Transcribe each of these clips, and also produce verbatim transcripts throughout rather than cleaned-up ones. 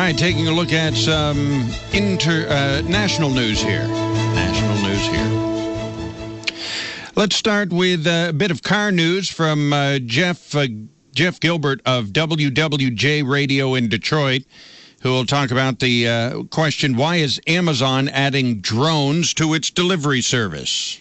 right, taking a look at some inter uh, national news here. National news here. Let's start with a bit of car news from uh, Jeff uh, Jeff Gilbert of W W J Radio in Detroit, who will talk about the uh, question, why is Amazon adding drones to its delivery service?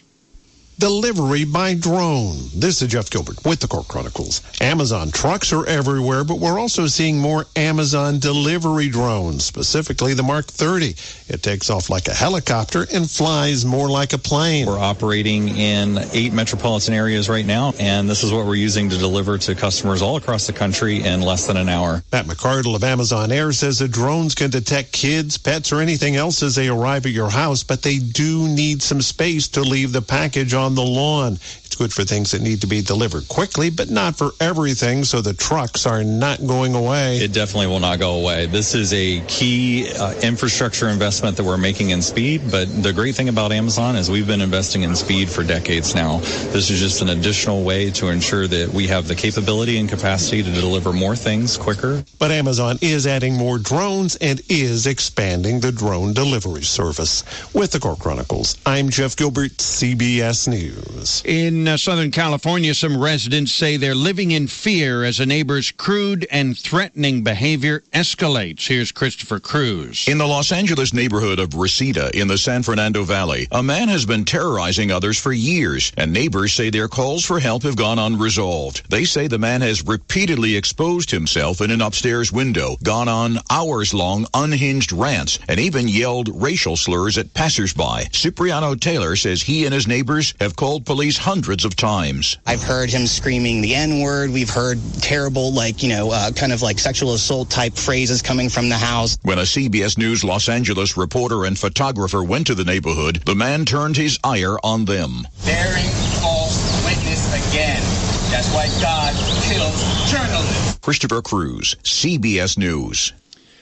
Delivery by drone. This is Jeff Gilbert with the Cork Chronicles. Amazon trucks are everywhere, but we're also seeing more Amazon delivery drones, specifically the Mark thirty. It takes off like a helicopter and flies more like a plane. We're operating in eight metropolitan areas right now, and this is what we're using to deliver to customers all across the country in less than an hour. Pat McCardle of Amazon Air says the drones can detect kids, pets, or anything else as they arrive at your house, but they do need some space to leave the package on the lawn. It's good for things that need to be delivered quickly, but not for everything, so the trucks are not going away. It definitely will not go away. This is a key uh, infrastructure investment that we're making in speed, but the great thing about Amazon is we've been investing in speed for decades now. This is just an additional way to ensure that we have the capability and capacity to deliver more things quicker. But Amazon is adding more drones and is expanding the drone delivery service. With the Cork Chronicles, I'm Jeff Gilbert, C B S News. In uh, Southern California, some residents say they're living in fear as a neighbor's crude and threatening behavior escalates. Here's Christopher Cruz. In the Los Angeles neighborhood of Reseda in the San Fernando Valley, a man has been terrorizing others for years, and neighbors say their calls for help have gone unresolved. They say the man has repeatedly exposed himself in an upstairs window, gone on hours-long unhinged rants, and even yelled racial slurs at passersby. Cipriano Taylor says he and his neighbors have called police hundreds of times. I've heard him screaming the N-word. We've heard terrible, like, you know, uh, kind of like sexual assault type phrases coming from the house. When a C B S News Los Angeles reporter and photographer went to the neighborhood, the man turned his ire on them. Bearing false witness again. That's why God kills journalists. Christopher Cruz, C B S News.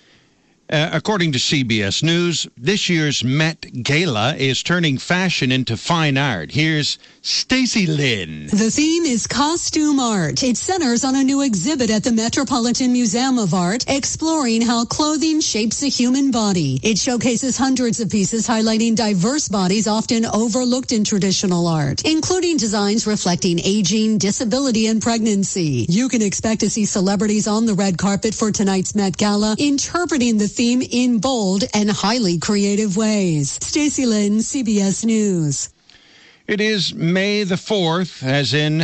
Uh, according to C B S News, this year's Met Gala is turning fashion into fine art. Here's Stacy Lynn. The theme is costume art. It centers on a new exhibit at the Metropolitan Museum of Art, exploring how clothing shapes the human body. It showcases hundreds of pieces highlighting diverse bodies often overlooked in traditional art, including designs reflecting aging, disability, and pregnancy. You can expect to see celebrities on the red carpet for tonight's Met Gala, interpreting the theme in bold and highly creative ways. Stacy Lynn, C B S News. It is May the fourth, as in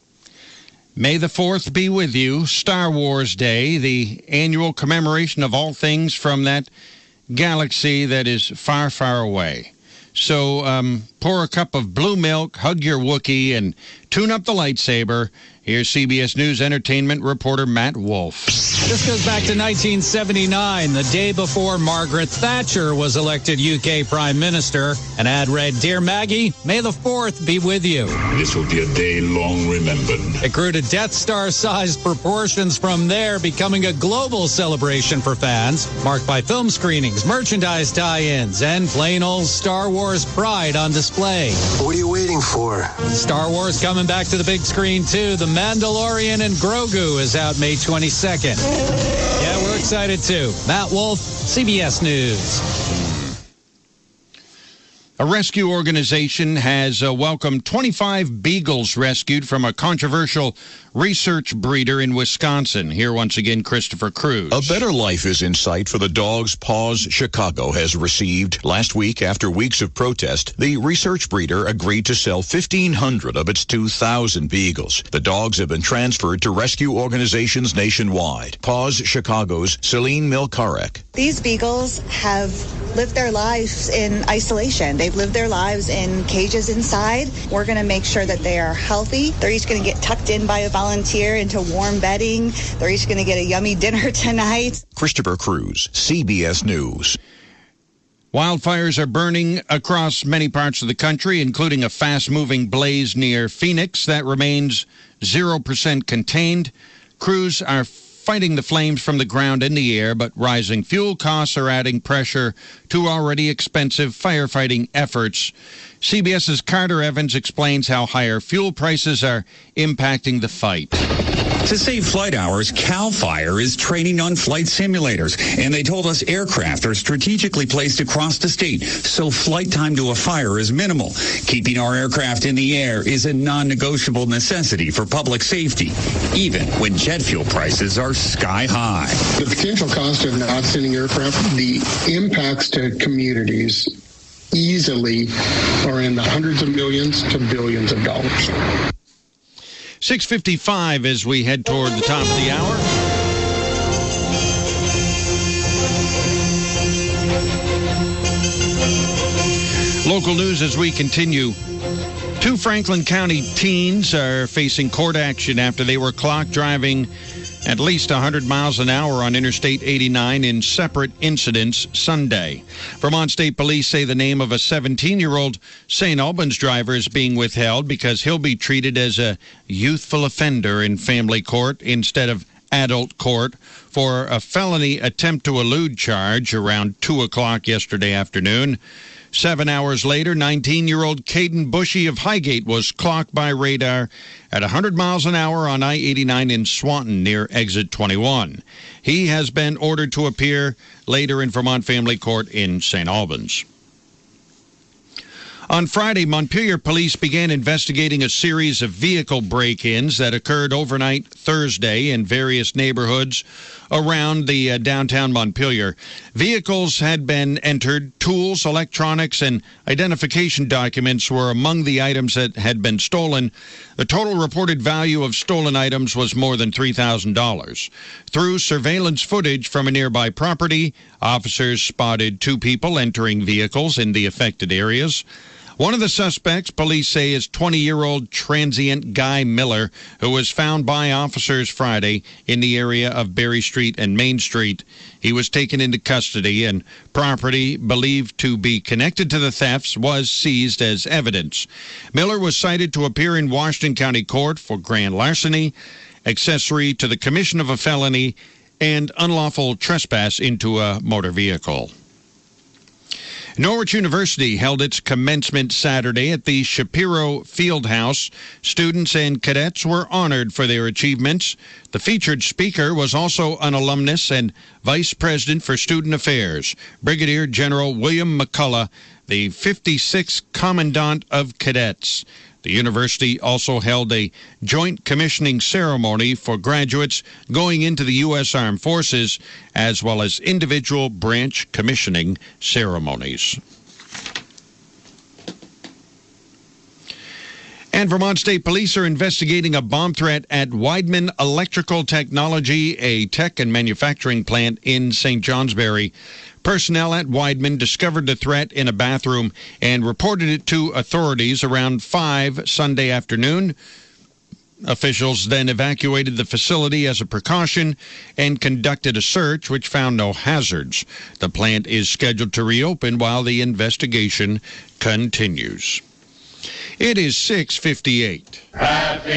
May the fourth be with you, Star Wars Day, the annual commemoration of all things from that galaxy that is far, far away. So um, pour a cup of blue milk, hug your Wookiee, and tune up the lightsaber. Here's C B S News entertainment reporter Matt Wolf. This goes back to nineteen seventy-nine, the day before Margaret Thatcher was elected U K Prime Minister. An ad read, "Dear Maggie, May the fourth be with you." This will be a day long remembered. It grew to Death Star-sized proportions from there, becoming a global celebration for fans, marked by film screenings, merchandise tie-ins, and plain old Star Wars pride on display. What are you waiting for? Star Wars coming back to the big screen, too. The Mandalorian and Grogu is out May twenty-second. Yeah, we're excited too. Matt Wolf, C B S News. A rescue organization has uh, welcomed twenty-five beagles rescued from a controversial research breeder in Wisconsin. Here once again, Christopher Cruz. A better life is in sight for the dogs Paws Chicago has received. Last week, after weeks of protest, the research breeder agreed to sell fifteen hundred of its two thousand beagles. The dogs have been transferred to rescue organizations nationwide. Paws Chicago's Celine Milkarek. These beagles have lived their lives in isolation. They've lived their lives in cages inside. We're going to make sure that they are healthy. They're each going to get tucked in by a volunteer into warm bedding. They're each going to get a yummy dinner tonight. Christopher Cruz, C B S News. Wildfires are burning across many parts of the country, including a fast-moving blaze near Phoenix that remains zero percent contained. Crews are fighting the flames from the ground and the air, but rising fuel costs are adding pressure to already expensive firefighting efforts. CBS's Carter Evans explains how higher fuel prices are impacting the fight. To save flight hours, CAL FIRE is training on flight simulators, and they told us aircraft are strategically placed across the state, so flight time to a fire is minimal. Keeping our aircraft in the air is a non-negotiable necessity for public safety, even when jet fuel prices are sky high. The potential cost of not sending aircraft, the impacts to communities easily are in the hundreds of millions to billions of dollars. six fifty-five as we head toward the top of the hour. Local news as we continue. Two Franklin County teens are facing court action after they were clocked driving at least one hundred miles an hour on Interstate eighty-nine in separate incidents Sunday. Vermont State Police say the name of a seventeen-year-old Saint Albans driver is being withheld because he'll be treated as a youthful offender in family court instead of adult court for a felony attempt to elude charge around two o'clock yesterday afternoon. Seven hours later, nineteen-year-old Caden Bushy of Highgate was clocked by radar at one hundred miles an hour on I eighty-nine in Swanton near exit twenty-one. He has been ordered to appear later in Vermont Family Court in Saint Albans. On Friday, Montpelier police began investigating a series of vehicle break-ins that occurred overnight Thursday in various neighborhoods around the uh, downtown Montpelier. Vehicles had been entered. Tools, electronics, and identification documents were among the items that had been stolen. The total reported value of stolen items was more than three thousand dollars. Through surveillance footage from a nearby property, officers spotted two people entering vehicles in the affected areas. One of the suspects, police say, is twenty-year-old transient Guy Miller, who was found by officers Friday in the area of Berry Street and Main Street. He was taken into custody, and property believed to be connected to the thefts was seized as evidence. Miller was cited to appear in Washington County Court for grand larceny, accessory to the commission of a felony, and unlawful trespass into a motor vehicle. Norwich University held its commencement Saturday at the Shapiro Fieldhouse. Students and cadets were honored for their achievements. The featured speaker was also an alumnus and vice president for student affairs, Brigadier General William McCullough, the fifty-sixth Commandant of Cadets. The university also held a joint commissioning ceremony for graduates going into the U S Armed Forces, as well as individual branch commissioning ceremonies. And Vermont State Police are investigating a bomb threat at Weidman Electrical Technology, a tech and manufacturing plant in Saint Johnsbury. Personnel at Weidman discovered the threat in a bathroom and reported it to authorities around five Sunday afternoon. Officials then evacuated the facility as a precaution and conducted a search which found no hazards. The plant is scheduled to reopen while the investigation continues. It is six fifty-eight. Happy